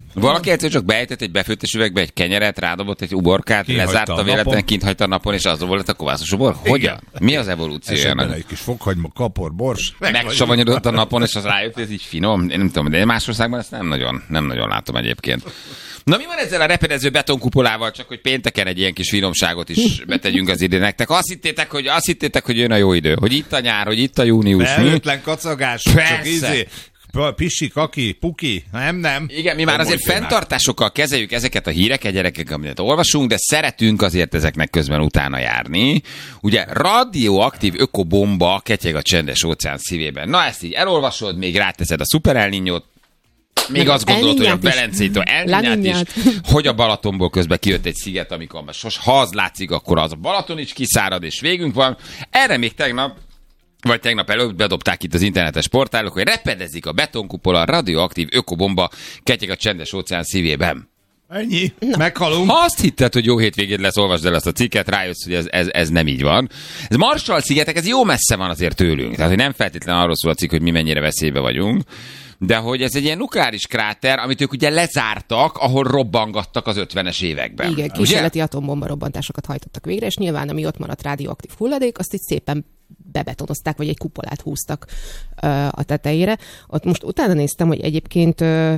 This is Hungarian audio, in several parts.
Valaki egyszer csak beejtett egy befőttes üvegbe egy kenyeret, rádobott egy uborkát, lezárta véletlenül, kint hagyta a napon, és az volt a kovászos ubor. Hogyan? Mi az evolúciójának? Egy kis fokhagyma, kapor, bors. Megsavanyodott a napon, és az rájött, hogy ez így finom. Én nem tudom, de más országban ezt nem nagyon látom egyébként. Na mi van ezzel a repedező betonkupolával, csak hogy pénteken egy ilyen kis finomságot is betegyünk az idő nektek. Azt hittétek, hogy jön a jó idő, hogy itt a nyár, hogy itt a június. Felhőtlen kacagás, csak pisi, kaki, puki, nem. Igen, mi már azért fenntartásokkal kezeljük ezeket a híreket, gyerekek, amit olvasunk, de szeretünk azért ezeknek közben utána járni. Ugye radioaktív ökobomba ketyeg a csendes óceán szívében. Na ezt így elolvasod, még ráteszed a Super El Niñót, még azt gondolod, hogy a Velencétől elnyát is, hogy a Balatonból közben kijött egy sziget, amikor ha az látszik, akkor az a Balaton is kiszárad, és végünk van. Erre még tegnap előtt bedobták itt az internetes portálok, hogy repedezik a betonkupola, radioaktív ökobomba ketyeg a csendes óceán szívében. Ennyi. Meghalunk. Ha azt hitted, hogy jó hétvégéd lesz, olvasd el ezt a cikket, rájössz, hogy ez nem így van. Ez Marshall-szigetek, ez jó messze van azért tőlünk. Tehát, hogy nem feltétlenül arról szól a cikk, hogy mi mennyire veszélybe vagyunk, de hogy ez egy ilyen nukleáris kráter, amit ők ugye lezártak, ahol robbangattak az 50-es években. Igen, kísérleti atombomba robbantásokat hajtottak végre, és nyilván ami ott maradt radioaktív hulladék, azt így szépen bebetonozták, vagy egy kupolát húztak a tetejére. Ott most utána néztem, hogy egyébként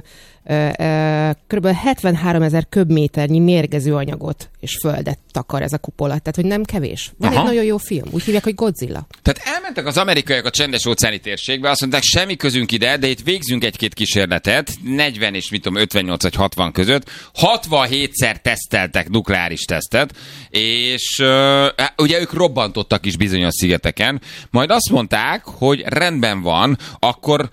kb. 73 000 köbméternyi mérgező anyagot és földet takar ez a kupola. Tehát, hogy nem kevés. Van egy nagyon jó film. Úgy hívják, hogy Godzilla. Tehát elmentek az amerikaiak a csendes óceáni térségbe, azt mondták, semmi közünk ide, de itt végzünk egy-két kísérletet, 40 és 58 vagy 60 között. 67-szer teszteltek nukleáris tesztet, és ugye ők robbantottak is bizonyos szigeteken, majd azt mondták, hogy rendben van, akkor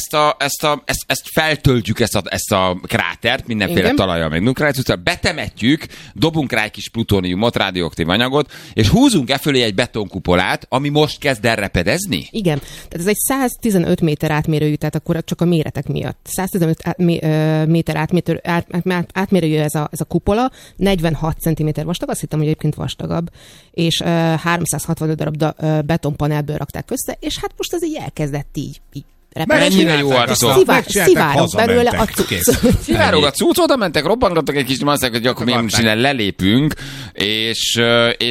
ezt feltöltjük, ezt a krátert, mindenféle talajjal, meg nukleáris, betemetjük, dobunk rá egy kis plutóniumot, radioaktív anyagot, és húzunk fölé egy betonkupolát, ami most kezd el repedezni? Igen. Tehát ez egy 115 méter átmérőjű, tehát akkor csak a méretek miatt. 115 méter átmérőjű ez a kupola, 46 cm vastag, azt hittem, hogy egyébként vastagabb, és 365 darab betonpanelből rakták össze, és hát most ez így elkezdett így mennyire jó arcok. Szivárok belőle a cucc. Szivárok a cucc, oda mentek, robbangattak egy kis masszák, hogy akkor mi is innen lelépünk, és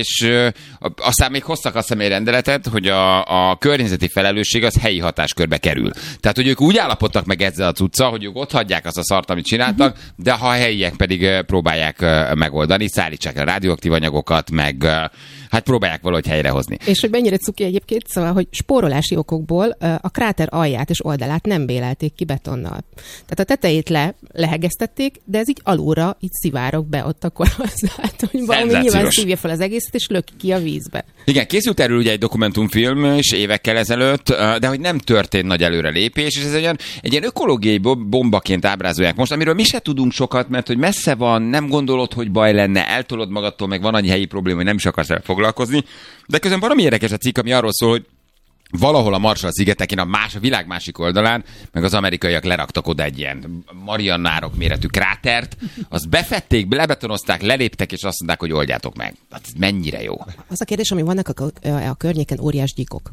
aztán még hoztak a személyrendeletet, hogy a környezeti felelősség az helyi hatáskörbe kerül. Tehát, hogy ők úgy állapodtak meg ezzel a cuccal, hogy ők ott hagyják azt a szart, amit csináltak, de ha a helyiek pedig próbálják megoldani, szállítsák le radioaktív anyagokat, meg hát próbálják valahogy helyrehozni. És hogy mennyire cuki egyébként, szóval, hogy spórolási okokból a kráter alját és oldalát nem bélelték ki betonnal. Tehát a tetejét lehegeztették, de ez így alulra így szivárok be ott akkor azáltal, hogy valami nyilván szívja fel az egészet, és löki ki a vízbe. Igen, készült erről ugye egy dokumentumfilm is évekkel ezelőtt, de hogy nem történt nagy előrelépés, és ez egy ilyen ökológiai bombaként ábrázolják most, amiről mi se tudunk sokat, mert hogy messze van, nem gondolod, hogy baj lenne, eltolod magadtól, meg van annyi helyi probléma, hogy nem is akarsz foglalkozni, de közben valami érdekes a cikk, ami arról szól, hogy valahol a Marshall-szigeteken, a világ másik oldalán, meg az amerikaiak leraktak oda egy ilyen Mariannárok méretű krátert, azt befették, lebetonozták, leléptek, és azt mondták, hogy oldjátok meg. Hát mennyire jó. Az a kérdés, ami vannak a környéken óriás gyíkok.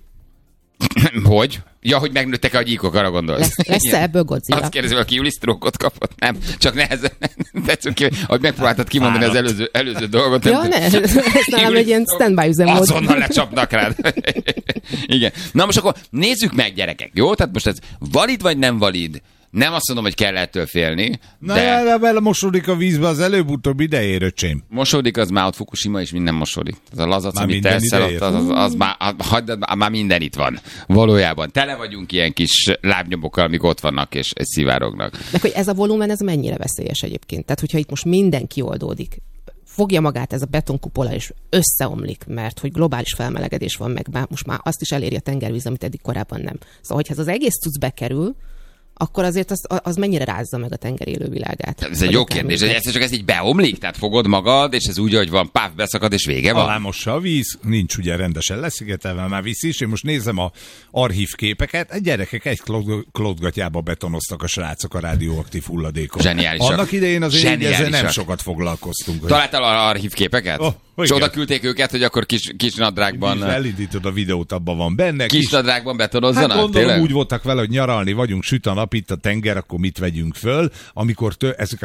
Hogy? Ja, hogy megnőttek a gyíkok, arra gondolsz. Lesz ebből Godzilla? Azt kérdezem, aki Julisztrókot kapott. Nem, csak nehezen. Hogy megpróbáltad kimondani az előző dolgot. Ja, ne, ez nálam egy ilyen standby üzem volt. Azonnal lecsapnak rád. Igen. Na most akkor nézzük meg, gyerekek, jó? Tehát most ez valid vagy nem valid? Nem azt mondom, hogy kell ettől félni. De vele mosódik a vízbe, az előbb-utóbb ideér, öcsém. Mosódik, az már ott Fukushima is minden mosódik. Az a lazac, amit te eszel ott, az már minden itt van. Valójában. Tele vagyunk ilyen kis lábnyomokkal, amik ott vannak és szivárognak. De hogy ez a volumen, ez mennyire veszélyes egyébként? Tehát, hogyha itt most mindenki oldódik, fogja magát ez a betonkupola, és összeomlik, mert hogy globális felmelegedés van, meg most már azt is eléri a tengervíz, amit eddig korábban nem. Szóval, hogyha ez az egész cucc bekerül, akkor azért az mennyire rázza meg a tenger élővilágát. Ez egy jó kérdés, hogy ez csak ez így beomlik, tehát fogod magad, és ez úgy, hogy van, páf, beszakad, és vége van. Alámossa a víz, nincs ugye rendesen leszigetelve, már víz is. Én most nézem a archív képeket, a gyerekek egy klódgatjába betonoztak a srácok a radioaktív hulladékot. Zseniálisak. Annak idején azért ezzel nem sokat foglalkoztunk. Találtál archív képeket? És oda küldték őket, hogy akkor kis nadrágban... Elindítod a videót, abban van benne. Kis nadrágban betonozzanak, hát gondolom, úgy voltak vele, hogy nyaralni vagyunk, süt a nap, itt a tenger, akkor mit vegyünk föl, amikor ezek